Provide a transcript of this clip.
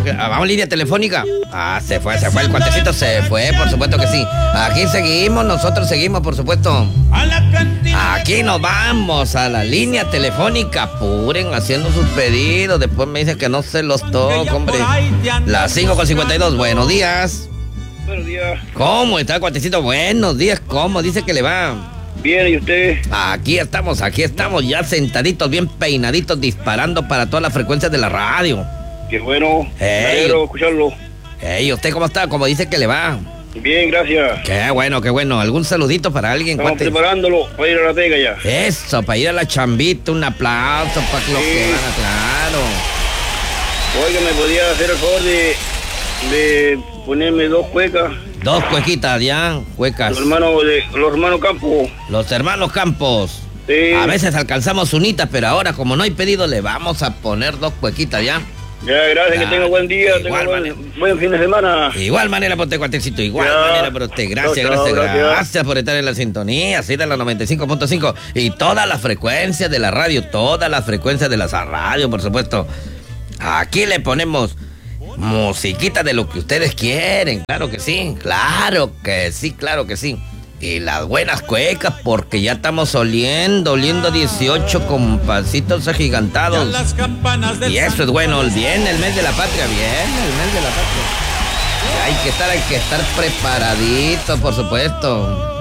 Vamos, línea telefónica. Se fue, el cuatecito se fue, por supuesto que sí. Aquí seguimos, nosotros seguimos, por supuesto. Aquí nos vamos a la línea telefónica. Apuren haciendo sus pedidos. Después me dicen que no se los toco, hombre. Las 5:52, buenos días. Buenos días. ¿Cómo está el cuatecito? Buenos días, ¿cómo dice que le va? Bien, ¿y usted? Aquí estamos ya sentaditos, bien peinaditos, disparando para todas las frecuencias de la radio. Qué bueno, quiero escucharlo. ¿Usted cómo está? ¿Cómo dice que le va? Bien, gracias. Qué bueno. ¿Algún saludito para alguien? Estamos preparándolo para ir a la Tega ya. Eso, para ir a la chambita, un aplauso para los que van a... Claro. Oiga, ¿me podía hacer el favor de ponerme 2 cuecas? 2 cuequitas ya, cuecas. Los hermanos Campos. Los hermanos Campos. Sí. A veces alcanzamos unitas, pero ahora como no hay pedido, le vamos a poner 2 cuequitas ya. Ya, gracias, que tenga buen día, buen fin de semana. Igual manera por usted, cuatecito, manera por usted. Gracias por estar en la sintonía, así de la 95.5 y todas las frecuencias de la radio, todas las frecuencias de la radio, por supuesto. Aquí le ponemos musiquita de lo que ustedes quieren, claro que sí. Y las buenas cuecas, porque ya estamos oliendo 18 con pasitos agigantados. Y eso es bueno, viene el mes de la patria, Y hay que estar preparadito, por supuesto.